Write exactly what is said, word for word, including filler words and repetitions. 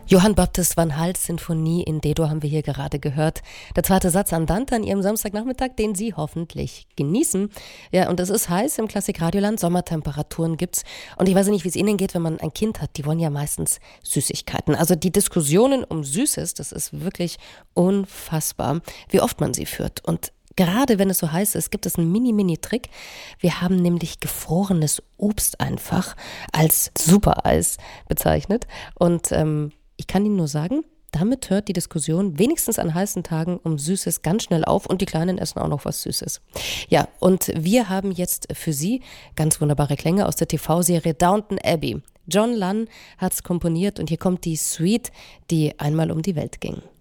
Johann Baptist van Hals Sinfonie in D-Dur haben wir hier gerade gehört. Der zweite Satz Andante an Ihrem Samstagnachmittag, den Sie hoffentlich genießen. Ja, und es ist heiß im Klassikradioland, Sommertemperaturen gibt's. Und ich weiß nicht, wie es Ihnen geht, wenn man ein Kind hat. Die wollen ja meistens Süßigkeiten. Also die Diskussionen um Süßes, das ist wirklich unfassbar, wie oft man sie führt. Und gerade wenn es so heiß ist, gibt es einen Mini-Mini-Trick. Wir haben nämlich gefrorenes Obst einfach als Supereis bezeichnet. Und ähm, ich kann Ihnen nur sagen, damit hört die Diskussion wenigstens an heißen Tagen um Süßes ganz schnell auf und die Kleinen essen auch noch was Süßes. Ja, und wir haben jetzt für Sie ganz wunderbare Klänge aus der T V-Serie Downton Abbey. John Lunn hat's komponiert und hier kommt die Suite, die einmal um die Welt ging.